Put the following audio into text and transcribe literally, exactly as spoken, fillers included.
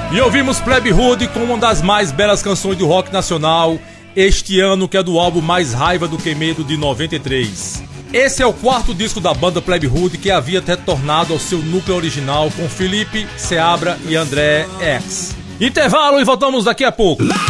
E ouvimos Plebe Hood com uma das mais belas canções do rock nacional este ano, que é do álbum Mais Raiva do Que Medo, de noventa e três. Esse é o quarto disco da banda Plebe Hood, que havia retornado ao seu núcleo original com Felipe, Seabra e André X. Intervalo e voltamos daqui a pouco.